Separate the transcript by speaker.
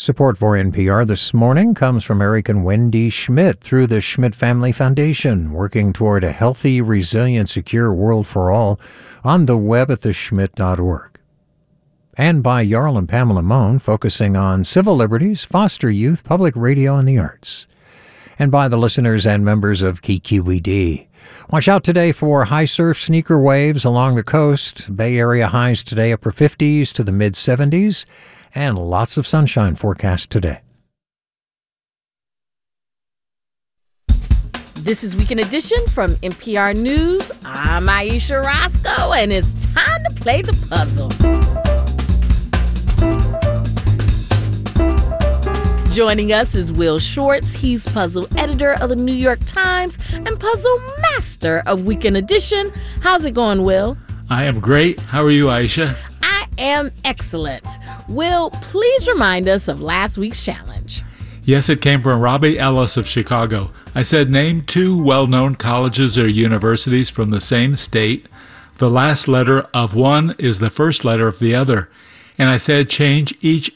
Speaker 1: Support for NPR this morning comes from Eric and Wendy Schmidt through the Schmidt Family Foundation, working toward a healthy, resilient, secure world for all on the web at theschmidt.org. And by Jarl and Pamela Mohn, focusing on civil liberties, foster youth, public radio, and the arts. And by the listeners and members of KQED. Watch out today for high surf sneaker waves along the coast. Bay Area highs today upper 50s to the mid-70s. And lots of sunshine forecast today.
Speaker 2: This is Weekend Edition from NPR News. I'm Aisha Roscoe, and it's time to play the puzzle. Joining us is Will Schwartz. He's puzzle editor of the New York Times and puzzle master of Weekend Edition. How's it going, Will?
Speaker 3: I am great. How are you, Aisha?
Speaker 2: I am excellent. Will, please remind us of last week's challenge.
Speaker 3: Yes, it came from Robbie Ellis of Chicago. I said name two well-known colleges or universities from the same state. The last letter of one is the first letter of the other. And I said change each